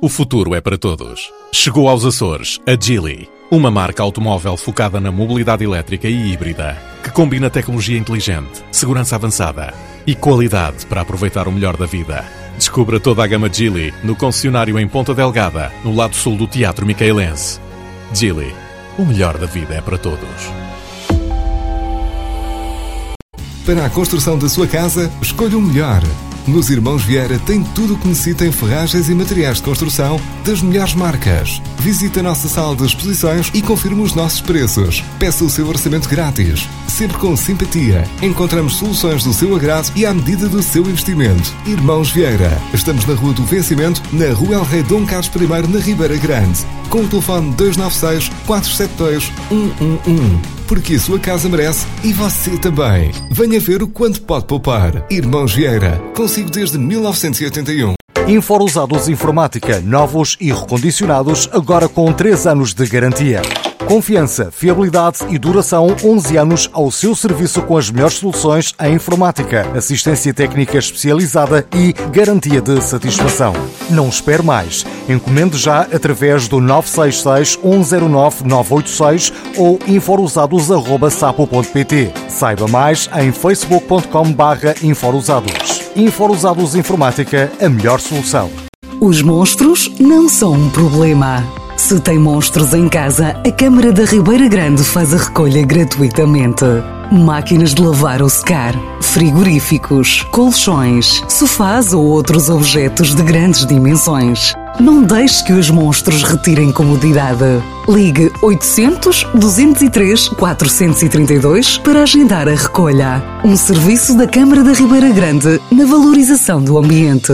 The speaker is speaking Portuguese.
O futuro é para todos. Chegou aos Açores a Geely, uma marca automóvel focada na mobilidade elétrica e híbrida, que combina tecnologia inteligente, segurança avançada e qualidade para aproveitar o melhor da vida. Descubra toda a gama Geely no concessionário em Ponta Delgada, no lado sul do Teatro Micaelense. Geely, o melhor da vida é para todos. Para a construção da sua casa, escolha o melhor. Nos Irmãos Vieira tem tudo o que necessita em ferragens e materiais de construção das melhores marcas. Visite a nossa sala de exposições e confirme os nossos preços. Peça o seu orçamento grátis. Sempre com simpatia. Encontramos soluções do seu agrado e à medida do seu investimento. Irmãos Vieira. Estamos na Rua do Vencimento, na Rua El Rei Dom Carlos I, na Ribeira Grande. Com o telefone 296 472 111. Porque a sua casa merece e você também. Venha ver o quanto pode poupar. Irmãos Vieira, consigo desde 1981. Inforusados Informática, novos e recondicionados, agora com 3 anos de garantia. Confiança, fiabilidade e duração, 11 anos ao seu serviço com as melhores soluções em informática, assistência técnica especializada e garantia de satisfação. Não espere mais. Encomende já através do 966 109 986 ou inforusados@sapo.pt. Saiba mais em facebook.com/inforusados. Inforusados Informática, a melhor solução. Os monstros não são um problema. Se tem monstros em casa, a Câmara da Ribeira Grande faz a recolha gratuitamente. Máquinas de lavar ou secar, frigoríficos, colchões, sofás ou outros objetos de grandes dimensões. Não deixe que os monstros retirem comodidade. Ligue 800 203 432 para agendar a recolha. Um serviço da Câmara da Ribeira Grande na valorização do ambiente.